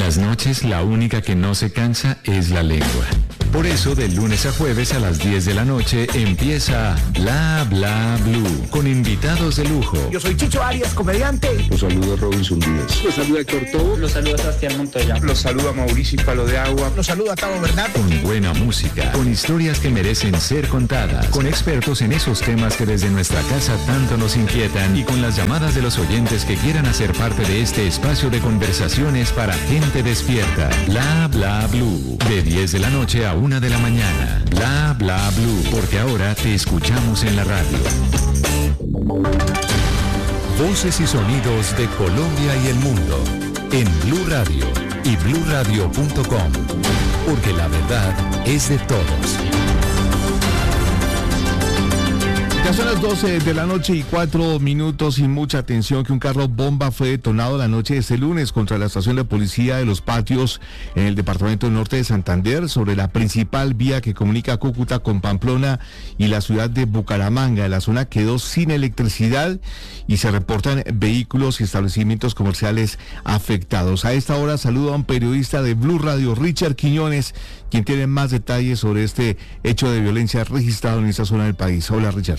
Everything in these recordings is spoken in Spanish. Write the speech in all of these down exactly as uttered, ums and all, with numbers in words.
las noches la única que no se cansa es la lengua. Por eso, de lunes a jueves a las diez de la noche empieza Bla Bla Blue, con invitados de lujo. Yo soy Chicho Arias, comediante. Los saluda Robinson Díaz. Los saluda Héctor Tobo. Los saluda Sebastián Montoya. Los saluda Mauricio Palo de Agua. Los saluda Tavo Bernal. Con buena música, con historias que merecen ser contadas, con expertos en esos temas que desde nuestra casa tanto nos inquietan y con las llamadas de los oyentes que quieran hacer parte de este espacio de conversaciones para gente despierta. Bla Bla Blue, de diez de la noche a una de la mañana. Bla Bla Blue, porque ahora te escuchamos en la radio. Voces y sonidos de Colombia y el mundo en Blue Radio y blue radio punto com, porque la verdad es de todos. Ya son las doce de la noche y cuatro minutos, y mucha atención que un carro bomba fue detonado la noche de este lunes contra la estación de policía de Los Patios en el departamento del norte de Santander, sobre la principal vía que comunica Cúcuta con Pamplona y la ciudad de Bucaramanga. La zona quedó sin electricidad y se reportan vehículos y establecimientos comerciales afectados. A esta hora saludo a un periodista de Blue Radio, Richard Quiñones, quien tiene más detalles sobre este hecho de violencia registrado en esta zona del país. Hola, Richard.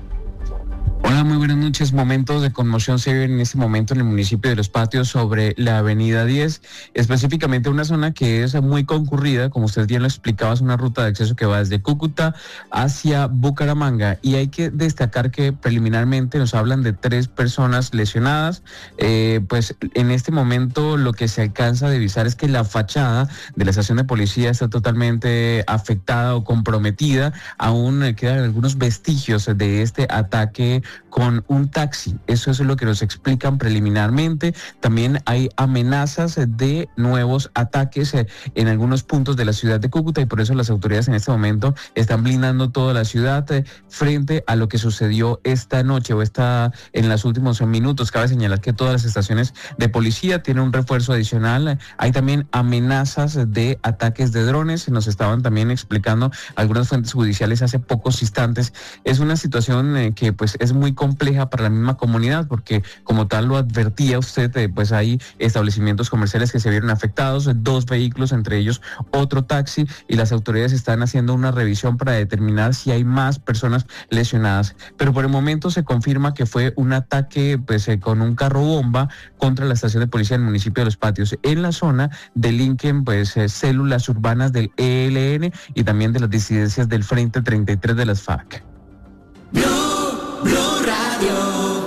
Hola, muy buenas noches. Momentos de conmoción se viven en este momento en el municipio de Los Patios sobre la avenida diez, específicamente una zona que es muy concurrida, como usted bien lo explicaba, es una ruta de acceso que va desde Cúcuta hacia Bucaramanga, y hay que destacar que preliminarmente nos hablan de tres personas lesionadas. Eh, pues en este momento lo que se alcanza a divisar es que la fachada de la estación de policía está totalmente afectada o comprometida. Aún quedan algunos vestigios de este ataque con un taxi. Eso es lo que nos explican preliminarmente. También hay amenazas de nuevos ataques en algunos puntos de la ciudad de Cúcuta, y por eso las autoridades en este momento están blindando toda la ciudad frente a lo que sucedió esta noche o esta en los últimos minutos. Cabe señalar que todas las estaciones de policía tienen un refuerzo adicional. Hay también amenazas de ataques de drones. Nos estaban también explicando algunas fuentes judiciales hace pocos instantes. Es una situación que pues es muy compleja para la misma comunidad, porque como tal lo advertía usted, eh, pues hay establecimientos comerciales que se vieron afectados, dos vehículos, entre ellos otro taxi, y las autoridades están haciendo una revisión para determinar si hay más personas lesionadas. Pero por el momento se confirma que fue un ataque pues eh, con un carro bomba contra la estación de policía del municipio de Los Patios. En la zona delinquen pues eh, células urbanas del E L N y también de las disidencias del Frente treinta y tres de las FARC. Blue Radio.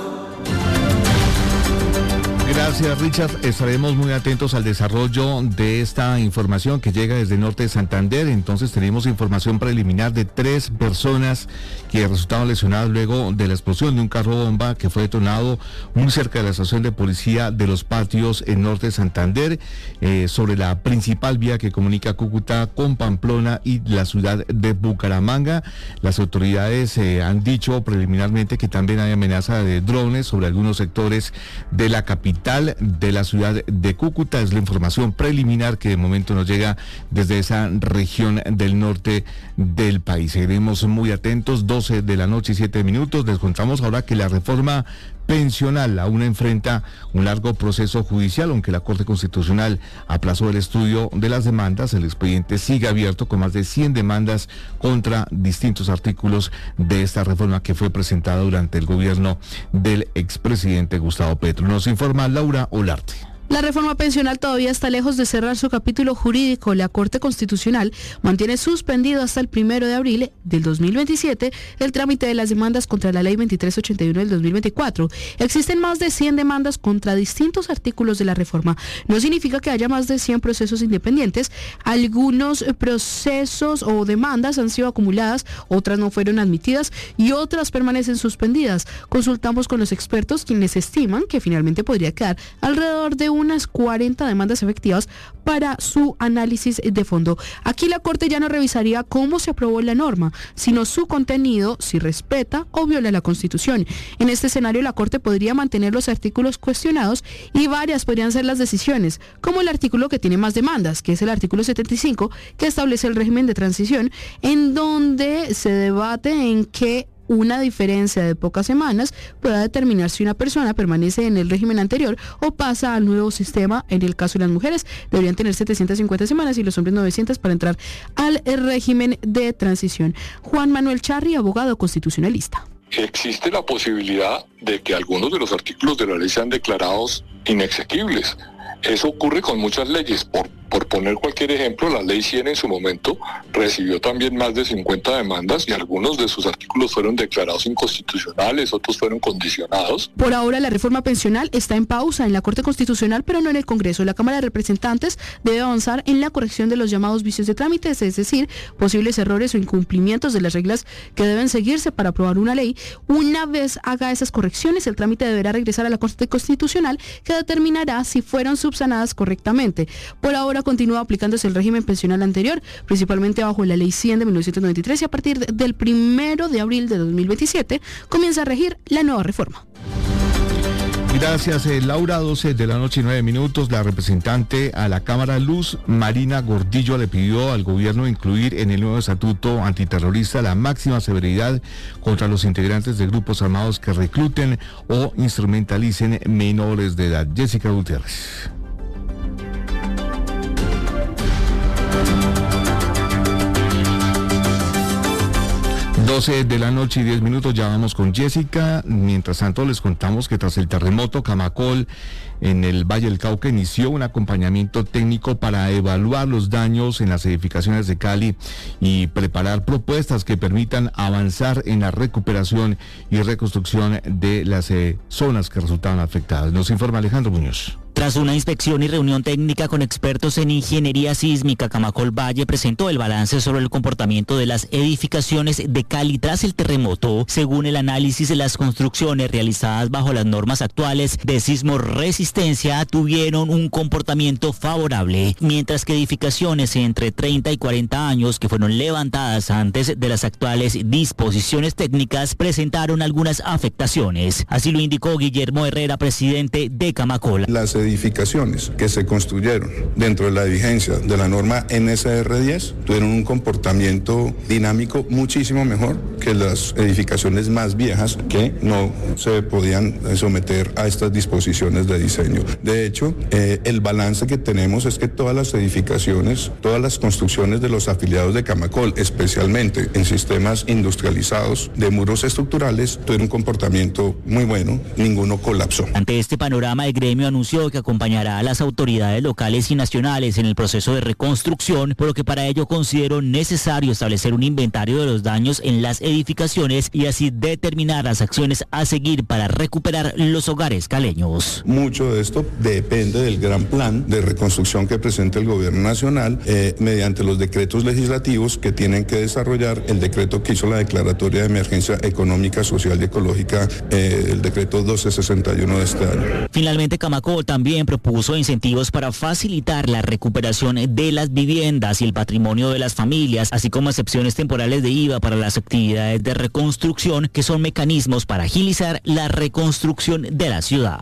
Gracias, Richard. Estaremos muy atentos al desarrollo de esta información que llega desde el norte de Santander. Entonces tenemos información preliminar de tres personas que resultaron lesionadas luego de la explosión de un carro bomba que fue detonado muy cerca de la estación de policía de Los Patios en norte de Santander, eh, sobre la principal vía que comunica Cúcuta con Pamplona y la ciudad de Bucaramanga. Las autoridades eh, han dicho preliminarmente que también hay amenaza de drones sobre algunos sectores de la capital de la ciudad de Cúcuta. Es la información preliminar que de momento nos llega desde esa región del norte del país. Seguiremos muy atentos. Doce de la noche y siete minutos. Les contamos ahora que la reforma pensional aún enfrenta un largo proceso judicial, aunque la Corte Constitucional aplazó el estudio de las demandas. El expediente sigue abierto con más de cien demandas contra distintos artículos de esta reforma que fue presentada durante el gobierno del expresidente Gustavo Petro. Nos informa Laura Olarte. La reforma pensional todavía está lejos de cerrar su capítulo jurídico. La Corte Constitucional mantiene suspendido hasta el primero de abril del dos mil veintisiete el trámite de las demandas contra la Ley veintitrés ochenta y uno del dos mil veinticuatro. Existen más de cien demandas contra distintos artículos de la reforma. No significa que haya más de cien procesos independientes. Algunos procesos o demandas han sido acumuladas, otras no fueron admitidas y otras permanecen suspendidas. Consultamos con los expertos, quienes estiman que finalmente podría quedar alrededor de unas cuarenta demandas efectivas para su análisis de fondo. Aquí la Corte ya no revisaría cómo se aprobó la norma, sino su contenido, si respeta o viola la Constitución. En este escenario, la Corte podría mantener los artículos cuestionados y varias podrían ser las decisiones, como el artículo que tiene más demandas, que es el artículo setenta y cinco, que establece el régimen de transición, en donde se debate en qué una diferencia de pocas semanas pueda determinar si una persona permanece en el régimen anterior o pasa al nuevo sistema. En el caso de las mujeres, deberían tener setecientas cincuenta semanas y los hombres novecientas para entrar al régimen de transición. Juan Manuel Charri, abogado constitucionalista. Existe la posibilidad de que algunos de los artículos de la ley sean declarados inexequibles. Eso ocurre con muchas leyes. Por, por poner cualquier ejemplo, la ley cien en su momento recibió también más de cincuenta demandas y algunos de sus artículos fueron declarados inconstitucionales, otros fueron condicionados. Por ahora, la reforma pensional está en pausa en la Corte Constitucional, pero no en el Congreso. La Cámara de Representantes debe avanzar en la corrección de los llamados vicios de trámites, es decir, posibles errores o incumplimientos de las reglas que deben seguirse para aprobar una ley. Una vez haga esas correcciones, el trámite deberá regresar a la Corte Constitucional, que determinará si fueron subsanadas correctamente. Por ahora continúa aplicándose el régimen pensional anterior, principalmente bajo la Ley cien de mil novecientos noventa y tres, y a partir del primero de abril de dos mil veintisiete comienza a regir la nueva reforma. Gracias, eh, Laura. doce de la noche y nueve minutos. La representante a la Cámara, Luz Marina Gordillo, le pidió al gobierno incluir en el nuevo estatuto antiterrorista la máxima severidad contra los integrantes de grupos armados que recluten o instrumentalicen menores de edad. Jessica Gutiérrez. doce de la noche y diez minutos, ya vamos con Jessica. Mientras tanto, les contamos que tras el terremoto, Camacol en el Valle del Cauca inició un acompañamiento técnico para evaluar los daños en las edificaciones de Cali y preparar propuestas que permitan avanzar en la recuperación y reconstrucción de las eh, zonas que resultaron afectadas. Nos informa Alejandro Muñoz. Tras una inspección y reunión técnica con expertos en ingeniería sísmica, Camacol Valle presentó el balance sobre el comportamiento de las edificaciones de Cali tras el terremoto. Según el análisis, las construcciones realizadas bajo las normas actuales de sismoresistencia tuvieron un comportamiento favorable, mientras que edificaciones entre treinta y cuarenta años que fueron levantadas antes de las actuales disposiciones técnicas presentaron algunas afectaciones. Así lo indicó Guillermo Herrera, presidente de Camacol. Las edificaciones que se construyeron dentro de la vigencia de la norma N S R diez tuvieron un comportamiento dinámico muchísimo mejor que las edificaciones más viejas que no se podían someter a estas disposiciones de diseño. De hecho, eh, el balance que tenemos es que todas las edificaciones, todas las construcciones de los afiliados de Camacol, especialmente en sistemas industrializados de muros estructurales, tuvieron un comportamiento muy bueno, ninguno colapsó. Ante este panorama, el gremio anunció que acompañará a las autoridades locales y nacionales en el proceso de reconstrucción, por lo que para ello consideró necesario establecer un inventario de los daños en las edificaciones y así determinar las acciones a seguir para recuperar los hogares caleños. Mucho de esto depende del gran plan de reconstrucción que presenta el gobierno nacional eh, mediante los decretos legislativos que tienen que desarrollar el decreto que hizo la declaratoria de emergencia económica, social y ecológica, eh, el decreto doce sesenta y uno de este año. Finalmente, Camacol también propuso incentivos para facilitar la recuperación de las viviendas y el patrimonio de las familias, así como excepciones temporales de I V A para las actividades de reconstrucción, que son mecanismos para agilizar la reconstrucción de la ciudad.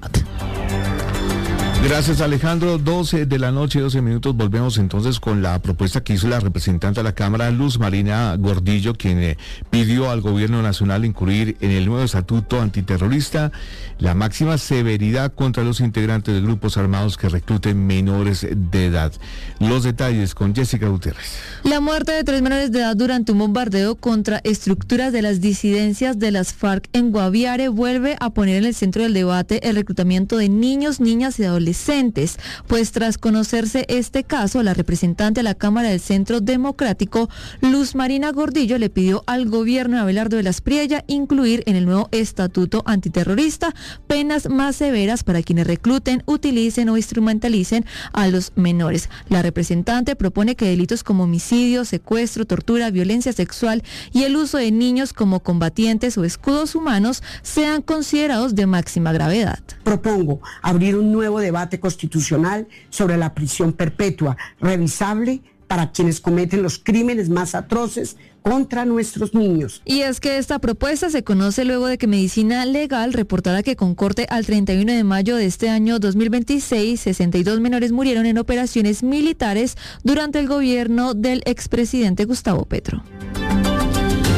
Gracias, Alejandro. doce de la noche, doce minutos. Volvemos entonces con la propuesta que hizo la representante de la Cámara, Luz Marina Gordillo, quien eh, pidió al gobierno nacional incluir en el nuevo estatuto antiterrorista la máxima severidad contra los integrantes de grupos armados que recluten menores de edad. Los detalles con Jessica Gutiérrez. La muerte de tres menores de edad durante un bombardeo contra estructuras de las disidencias de las FARC en Guaviare vuelve a poner en el centro del debate el reclutamiento de niños, niñas y adolescentes. Pues tras conocerse este caso, la representante a la Cámara del Centro Democrático, Luz Marina Gordillo, le pidió al gobierno de Abelardo de la Espriella incluir en el nuevo estatuto antiterrorista penas más severas para quienes recluten, utilicen o instrumentalicen a los menores. La representante propone que delitos como homicidio, secuestro, tortura, violencia sexual y el uso de niños como combatientes o escudos humanos sean considerados de máxima gravedad. Propongo abrir un nuevo debate constitucional sobre la prisión perpetua, revisable para quienes cometen los crímenes más atroces contra nuestros niños. Y es que esta propuesta se conoce luego de que Medicina Legal reportara que con corte al treinta y uno de mayo de este año dos mil veintiséis, sesenta y dos menores murieron en operaciones militares durante el gobierno del expresidente Gustavo Petro.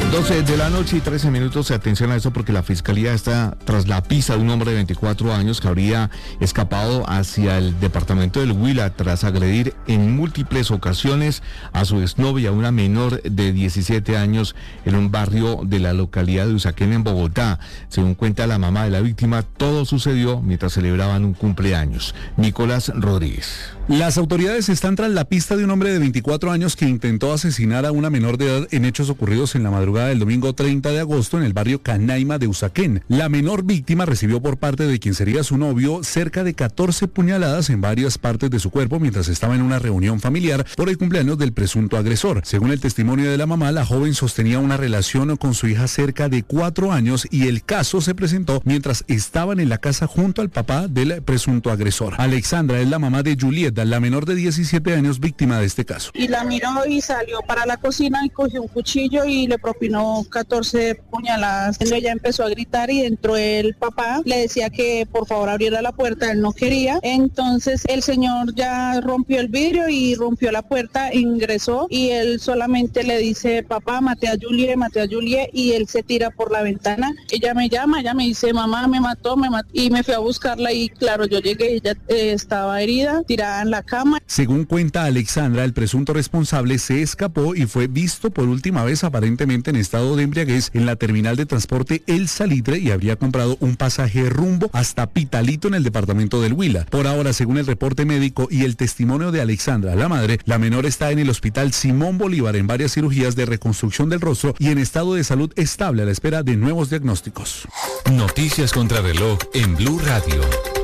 doce de la noche y trece minutos. Atención a eso porque la fiscalía está tras la pista de un hombre de veinticuatro años que habría escapado hacia el departamento del Huila tras agredir en múltiples ocasiones a su exnovia, una menor de diecisiete años, en un barrio de la localidad de Usaquén, en Bogotá. Según cuenta la mamá de la víctima, todo sucedió mientras celebraban un cumpleaños. Nicolás Rodríguez. Las autoridades están tras la pista de un hombre de veinticuatro años que intentó asesinar a una menor de edad en hechos ocurridos en la madrugada del domingo treinta de agosto en el barrio Canaima de Usaquén. La menor víctima recibió por parte de quien sería su novio cerca de catorce puñaladas en varias partes de su cuerpo mientras estaba en una reunión familiar por el cumpleaños del presunto agresor. Según el testimonio de la mamá, la joven sostenía una relación con su hija cerca de cuatro años y el caso se presentó mientras estaban en la casa junto al papá del presunto agresor. Alexandra es la mamá de Julieta, la menor de diecisiete años víctima de este caso. Y la miró y salió para la cocina y cogió un cuchillo y le propinó catorce puñaladas. Ella empezó a gritar y entró el papá, le decía que por favor abriera la puerta, él no quería. Entonces el señor ya rompió el vidrio y rompió la puerta, ingresó y él solamente le dice, papá, maté a Julie, maté a Julie, y él se tira por la ventana. Ella me llama, ella me dice, mamá, me mató, me mató, y me fui a buscarla y claro, yo llegué, ella eh, estaba herida, tirada en la cama. Según cuenta Alexandra, el presunto responsable se escapó y fue visto por última vez aparentemente en estado de embriaguez en la terminal de transporte El Salitre y habría comprado un pasaje rumbo hasta Pitalito en el departamento del Huila. Por ahora, según el reporte médico y el testimonio de Alexandra, la madre, la menor está en el hospital Simón Bolívar en varias cirugías de reconstrucción del rostro y en estado de salud estable a la espera de nuevos diagnósticos. Noticias contra reloj en Blue Radio.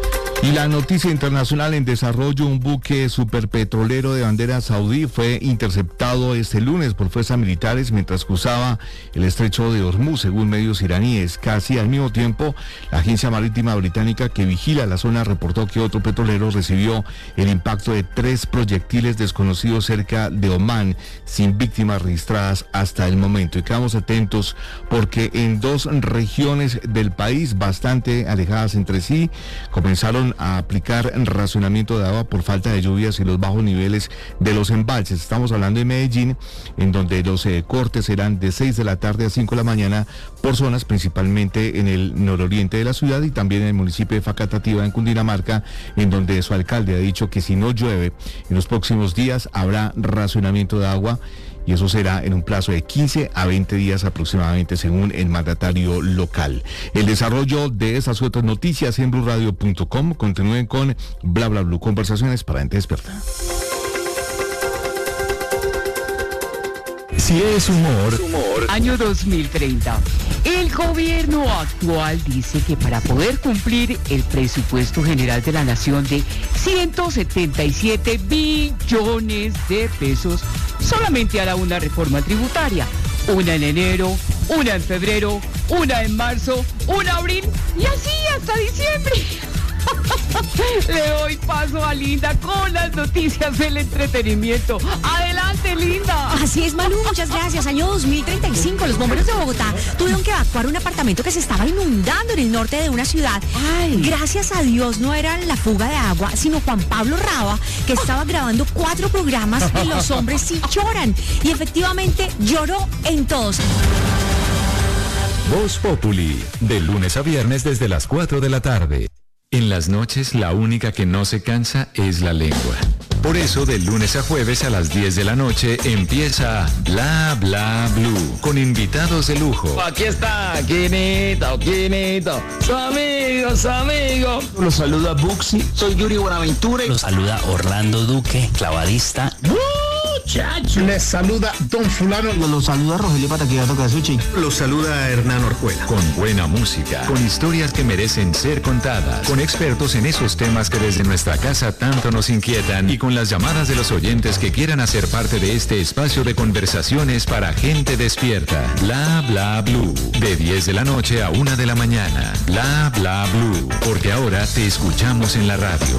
Y la noticia internacional en desarrollo: un buque superpetrolero de bandera saudí fue interceptado este lunes por fuerzas militares mientras cruzaba el estrecho de Hormuz, según medios iraníes. Casi al mismo tiempo, la agencia marítima británica que vigila la zona reportó que otro petrolero recibió el impacto de tres proyectiles desconocidos cerca de Omán, sin víctimas registradas hasta el momento. Y quedamos atentos porque en dos regiones del país bastante alejadas entre sí comenzaron a aplicar racionamiento de agua por falta de lluvias y los bajos niveles de los embalses. Estamos hablando de Medellín, en donde los eh, cortes serán de seis de la tarde a cinco de la mañana por zonas principalmente en el nororiente de la ciudad y también en el municipio de Facatativá, en Cundinamarca, en donde su alcalde ha dicho que si no llueve en los próximos días habrá racionamiento de agua. Y eso será en un plazo de quince a veinte días aproximadamente, según el mandatario local. El desarrollo de estas y otras noticias en blue radio punto com. Continúen con Bla Bla Blue, conversaciones para gente despierta. Si es humor, humor. Año dos mil treinta. El gobierno actual dice que para poder cumplir el presupuesto general de la nación de ciento setenta y siete billones de pesos, solamente hará una reforma tributaria. Una en enero, una en febrero, una en marzo, una en abril y así hasta diciembre. Le doy paso a Linda con las noticias del entretenimiento. Adelante, Linda. Así es, Manu, muchas gracias. Año dos mil treinta y cinco, los bomberos de Bogotá tuvieron que evacuar un apartamento que se estaba inundando en el norte de una ciudad. Ay. Gracias a Dios no era la fuga de agua, sino Juan Pablo Raba, que estaba grabando cuatro programas de Los Hombres Sí Lloran. Y efectivamente lloró en todos. Voz Populi, de lunes a viernes desde las cuatro de la tarde. En las noches, la única que no se cansa es la lengua. Por eso, de lunes a jueves a las diez de la noche empieza Bla Bla Blue, con invitados de lujo. Aquí está, Quinito, Quinito, su amigo, su amigo. Los saluda Buxi, soy Yuri Buenaventura. Los saluda Orlando Duque, clavadista. Muchachos. Les saluda Don Fulano. Los saluda Rogelio Pataquillato Casuchi. Los saluda Hernán Orjuela. Con buena música, con historias que merecen ser contadas, con expertos en esos temas que desde nuestra casa tanto nos inquietan y con las llamadas de los oyentes que quieran hacer parte de este espacio de conversaciones para gente despierta. Bla Bla Blue, de diez de la noche a una de la mañana. Bla Bla Blue, porque ahora te escuchamos en la radio.